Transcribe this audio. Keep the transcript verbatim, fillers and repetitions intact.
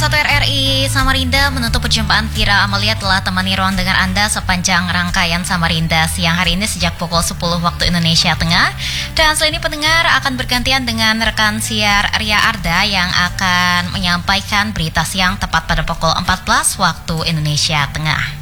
Satu R R I Samarinda menutup perjumpaan Tira Amalia telah temani ruang dengan Anda sepanjang rangkaian Samarinda siang hari ini sejak pukul sepuluh waktu Indonesia Tengah. Dan selain ini pendengar akan bergantian dengan rekan siar Ria Arda yang akan menyampaikan berita siang tepat pada pukul empat belas waktu Indonesia Tengah.